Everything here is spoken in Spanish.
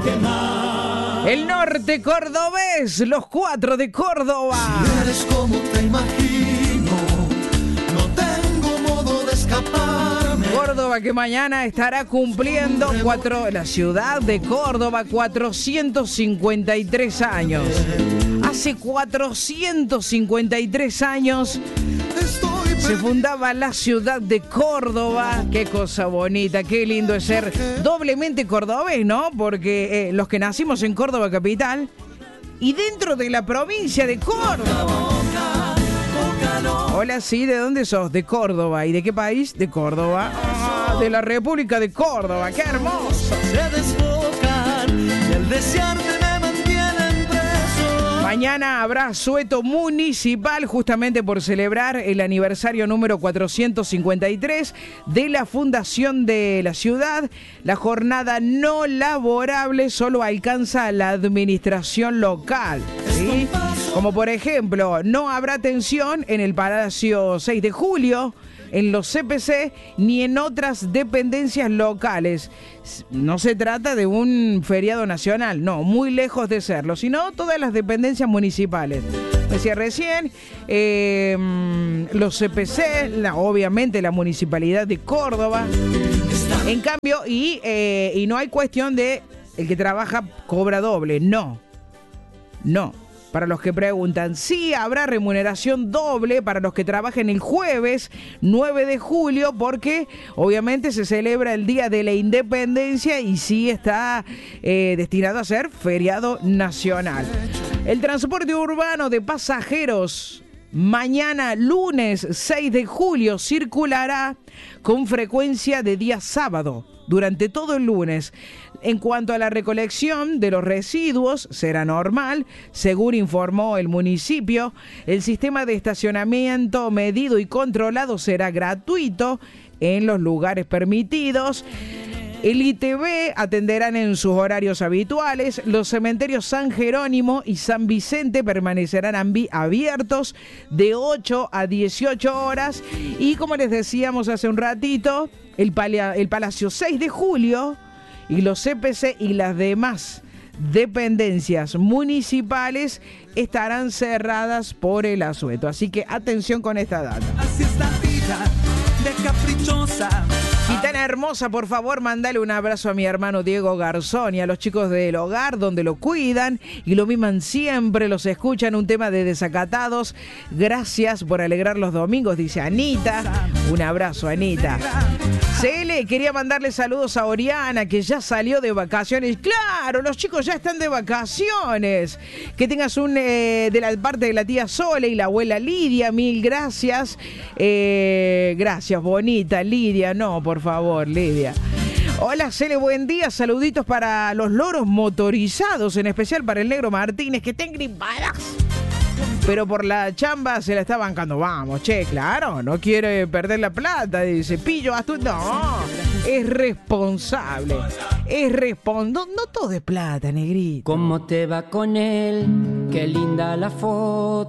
El norte cordobés, los 4 de Córdoba. Si eres como te imagino, no tengo modo de escaparme. Córdoba que mañana estará cumpliendo la ciudad de Córdoba 453 años. Hace 453 años se fundaba la ciudad de Córdoba. Qué cosa bonita, qué lindo es ser doblemente cordobés, ¿no? Porque los que nacimos en Córdoba capital y dentro de la provincia de Córdoba. Hola, sí, ¿de dónde sos? De Córdoba. ¿Y de qué país? De Córdoba. Ah, de la República de Córdoba. ¡Qué hermoso! Se desbocan y el desearte me mantienen preso. Mañana habrá asueto municipal justamente por celebrar el aniversario número 453 de la fundación de la ciudad. La jornada no laborable solo alcanza a la administración local, ¿sí? Como por ejemplo, no habrá atención en el Palacio 6 de Julio, en los CPC, ni en otras dependencias locales. No se trata de un feriado nacional, no, muy lejos de serlo, sino todas las dependencias municipales. Decía recién, los CPC, obviamente la Municipalidad de Córdoba. En cambio, y no hay cuestión de el que trabaja cobra doble, no. Para los que preguntan, sí habrá remuneración doble para los que trabajen el jueves 9 de julio, porque obviamente se celebra el Día de la Independencia y sí está destinado a ser feriado nacional. El transporte urbano de pasajeros mañana lunes 6 de julio circulará con frecuencia de día sábado durante todo el lunes. En cuanto a la recolección de los residuos, será normal, según informó el municipio. El sistema de estacionamiento medido y controlado será gratuito en los lugares permitidos. El ITV atenderán en sus horarios habituales. Los cementerios San Jerónimo y San Vicente permanecerán abiertos de 8 a 18 horas. Y como les decíamos hace un ratito, el Palacio 6 de Julio y los CPC y las demás dependencias municipales estarán cerradas por el asueto. Así que atención con esta data. Así es la vida de caprichosa. Gitana hermosa, por favor, mandale un abrazo a mi hermano Diego Garzón y a los chicos del hogar donde lo cuidan y lo miman siempre, los escuchan. Un tema de Desacatados. Gracias por alegrar los domingos, dice Anita. Un abrazo, Anita. CL, quería mandarle saludos a Oriana, que ya salió de vacaciones. Claro, los chicos ya están de vacaciones. Que tengas de la parte de la tía Sole y la abuela Lidia, mil gracias. Gracias, bonita Lidia. No, por favor, Lidia. Hola, Cele, buen día. Saluditos para los loros motorizados, en especial para el Negro Martínez, que estén gripadas. Pero por la chamba se la está bancando. Vamos, che, claro, no quiere perder la plata. Dice, pillo, no, es responsable. No todo es plata, negrito. ¿Cómo te va con él? Qué linda la foto.